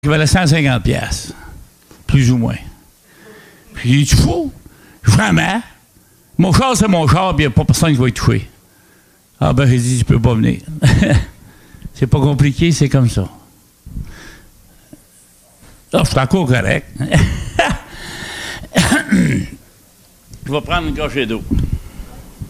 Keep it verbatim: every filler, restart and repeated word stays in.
qui valait cent cinquante piastres, plus ou moins. Puis, il est fou? Vraiment? Mon char, c'est mon char, puis il n'y a pas personne qui va y toucher. Ah ben, j'ai dit, je peux pas venir. C'est pas compliqué, c'est comme ça. Ah, je suis encore correct. Je vais prendre une gorgée d'eau.